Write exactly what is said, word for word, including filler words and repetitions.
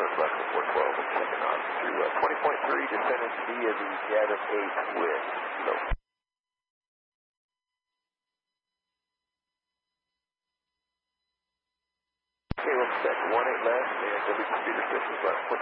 Northwest left for four twelve and checking on through uh, twenty point three, descending via the Gaddis eight with low. Okay, one sec, one eight left, and W computer systems left.